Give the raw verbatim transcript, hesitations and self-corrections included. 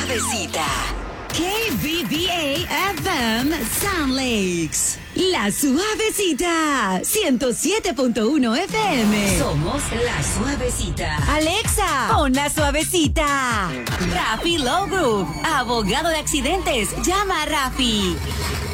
Suavecita. K B B A F M Sound Lakes. La Suavecita. ciento siete punto uno F M. Somos La Suavecita. Alexa, pon La Suavecita. Rafi Low Group. Abogado de accidentes. Llama a Rafi.